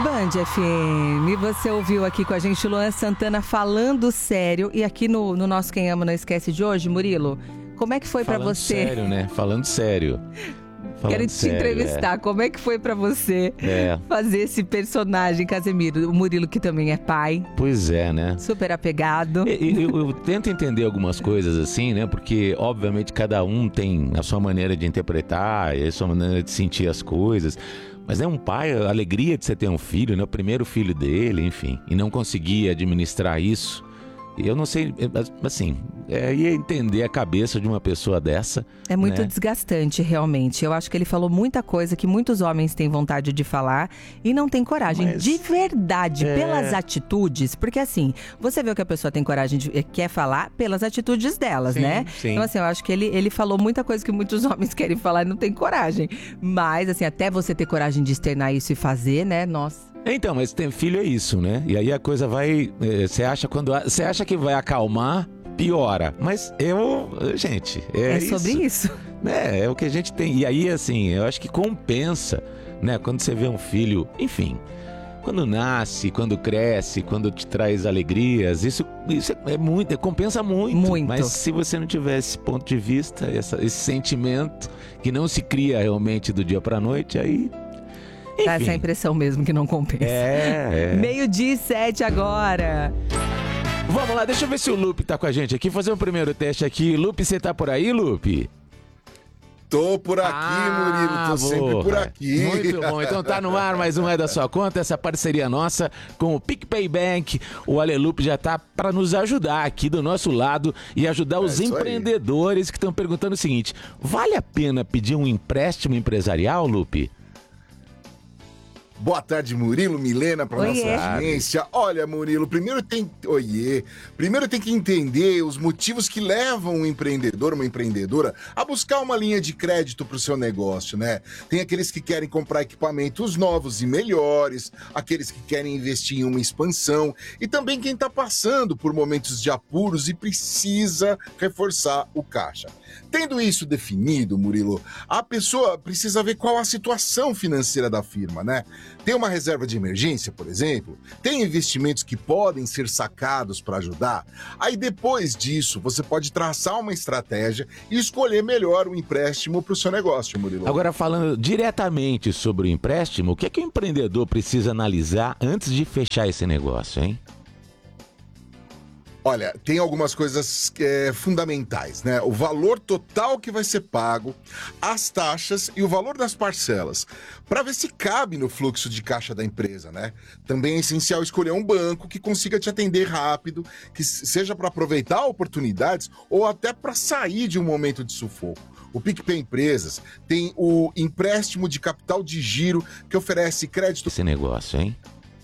Band FM, você ouviu aqui com a gente Luan Santana falando sério. E aqui no nosso Quem Ama Não Esquece de hoje, Murilo, como é que foi pra você? Falando sério, né? Falando sério. Quero te entrevistar. Como é que foi pra você fazer esse personagem, Casemiro? O Murilo, que também é pai. Pois é, né? Super apegado. Eu tento entender algumas coisas assim, né? Porque, obviamente, cada um tem a sua maneira de interpretar, a sua maneira de sentir as coisas. Mas um pai, a alegria de você ter um filho, né? O primeiro filho dele, enfim. E não conseguir administrar isso. Eu não sei, assim, ia entender a cabeça de uma pessoa dessa. É muito desgastante, realmente. Eu acho que ele falou muita coisa que muitos homens têm vontade de falar e não tem coragem. Mas, de verdade, pelas atitudes. Porque assim, você vê o que a pessoa tem coragem de quer falar pelas atitudes delas, sim, né? Sim. Então assim, eu acho que ele falou muita coisa que muitos homens querem falar e não tem coragem. Mas assim, até você ter coragem de externar isso e fazer, né? Nossa. Então, mas ter filho é isso, né? E aí a coisa vai... Você acha que vai acalmar, piora. Mas gente... É sobre isso. É o que a gente tem. E aí, assim, eu acho que compensa, né? Quando você vê um filho, enfim... Quando nasce, quando cresce, quando te traz alegrias, isso é muito, compensa muito. Muito. Mas se você não tiver esse ponto de vista, esse sentimento que não se cria realmente do dia pra noite, aí... Dá essa impressão mesmo que não compensa. 12:07 agora. Vamos lá, deixa eu ver se o Lupe tá com a gente aqui. Fazer um primeiro teste aqui. Lupe, você tá por aí, Lupe? Tô por aqui, Murilo. Tô sempre por aqui. Muito bom. Então tá no ar mais um É da Sua Conta. Essa parceria nossa com o PicPay Bank. O Ale Lupe já tá para nos ajudar aqui do nosso lado e ajudar os empreendedores que estão perguntando o seguinte: vale a pena pedir um empréstimo empresarial, Lupe? Boa tarde, Murilo, Milena, para nossa audiência. Olha, Murilo, primeiro tem que entender os motivos que levam um empreendedor, uma empreendedora, a buscar uma linha de crédito para o seu negócio, né? Tem aqueles que querem comprar equipamentos novos e melhores, aqueles que querem investir em uma expansão e também quem está passando por momentos de apuros e precisa reforçar o caixa. Tendo isso definido, Murilo, a pessoa precisa ver qual a situação financeira da firma, né? Tem uma reserva de emergência, por exemplo? Tem investimentos que podem ser sacados para ajudar? Aí depois disso, você pode traçar uma estratégia e escolher melhor o empréstimo para o seu negócio, Murilo. Agora, falando diretamente sobre o empréstimo, o que é que o empreendedor precisa analisar antes de fechar esse negócio, hein? Olha, tem algumas coisas fundamentais, né? O valor total que vai ser pago, as taxas e o valor das parcelas, para ver se cabe no fluxo de caixa da empresa, né? Também é essencial escolher um banco que consiga te atender rápido, que seja para aproveitar oportunidades ou até para sair de um momento de sufoco. O PicPay Empresas tem o empréstimo de capital de giro que oferece crédito... Esse negócio, hein?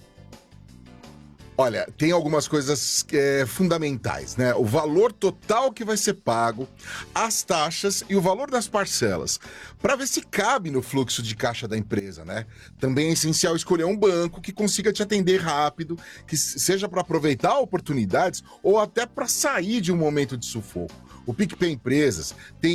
Olha, tem algumas coisas fundamentais, né? O valor total que vai ser pago, as taxas e o valor das parcelas, para ver se cabe no fluxo de caixa da empresa, né? Também é essencial escolher um banco que consiga te atender rápido, que seja para aproveitar oportunidades ou até para sair de um momento de sufoco. O PicPay Empresas tem